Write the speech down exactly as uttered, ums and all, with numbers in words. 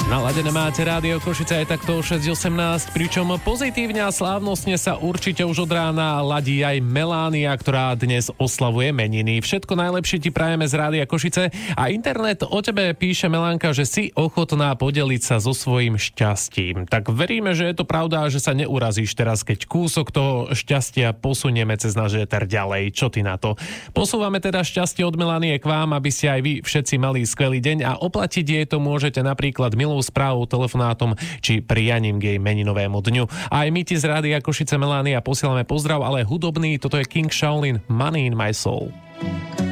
Naladené máte Rádio Košice aj takto o šesť osemnásť, pričom pozitívne a slávnostne sa určite už od rána ladí aj Melánia, ktorá dnes oslavuje meniny. Všetko najlepšie ti prajeme z Rádia Košice a internet o tebe píše Melánka, že si ochotná podeliť sa so svojím šťastím. Tak veríme, že je to pravda a že sa neurazíš teraz, keď kúsok toho šťastia posunieme cez náš éter ďalej. Čo ty na to? Posúvame teda šťastie od Melánie k vám, aby ste aj vy všetci mali skvelý deň a oplatiť jej to môžete napríklad milou správou, telefonátom či prianím k jej meninovému dňu. A aj my ti z Rádia Košice Melánia posielame pozdrav, ale hudobný, toto je King Shaolin, Money in my Soul.